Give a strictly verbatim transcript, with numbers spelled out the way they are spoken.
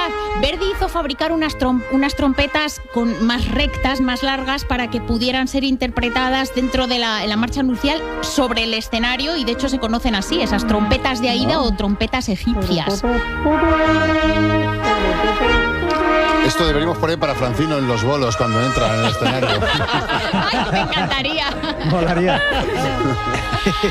verdad. Verdi hizo fabricar unas, trom- unas trompetas con más rectas, más largas, para que pudieran ser interpretadas dentro de la, la marcha nupcial sobre el escenario, y de hecho se conocen así, esas trompetas de Aida o trompetas egipcias. Esto deberíamos poner para Francino en los bolos cuando entra en el escenario. Ay, me encantaría. Molaría.